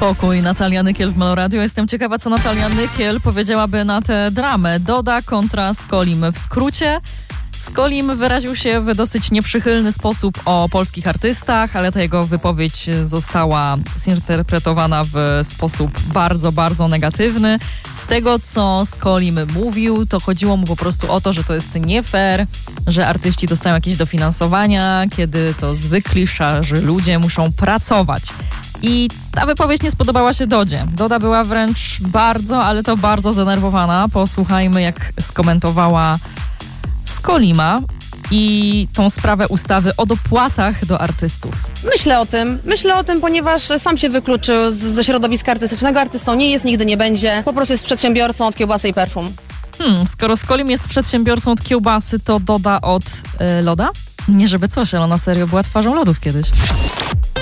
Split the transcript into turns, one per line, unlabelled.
spokój. Natalia Nykiel w Meloradio. Jestem ciekawa, co Natalia Nykiel powiedziałaby na tę dramę. Doda kontra Skolim. W skrócie, Skolim wyraził się w dosyć nieprzychylny sposób o polskich artystach, ale ta jego wypowiedź została zinterpretowana w sposób bardzo, bardzo negatywny. Z tego, co Skolim mówił, to chodziło mu po prostu o to, że to jest nie fair, że artyści dostają jakieś dofinansowania, kiedy to zwykli, szarzy ludzie muszą pracować. I ta wypowiedź nie spodobała się Dodzie. Doda była wręcz bardzo, ale to bardzo zdenerwowana. Posłuchajmy, jak skomentowała Skolima i tą sprawę ustawy o dopłatach do artystów.
Myślę o tym, ponieważ sam się wykluczył ze środowiska artystycznego. Artystą nie jest, nigdy nie będzie. Po prostu jest przedsiębiorcą od kiełbasy i perfum.
Skoro Skolim jest przedsiębiorcą od kiełbasy, to Doda od loda? Nie żeby coś, ale ona serio była twarzą lodów kiedyś.